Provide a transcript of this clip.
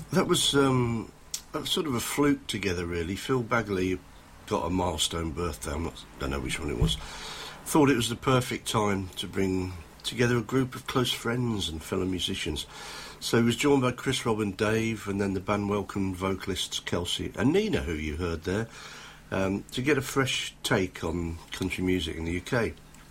That was sort of a fluke together, really. Phil Bagley got a milestone birthday. Don't know which one it was. Thought it was the perfect time to bring together a group of close friends and fellow musicians. So he was joined by Chris, Rob and Dave, and then the band welcomed vocalists Kelsey and Nina, who you heard there, to get a fresh take on country music in the UK.